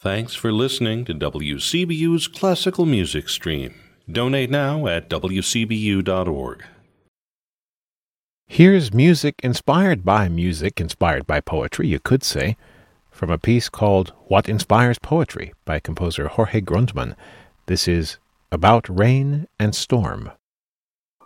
Thanks for listening to WCBU's Classical Music Stream. Donate now at wcbu.org. Here's music inspired by poetry, you could say, from a piece called What Inspires Poetry by composer Jorge Grundmann. This is About Rain and Storm.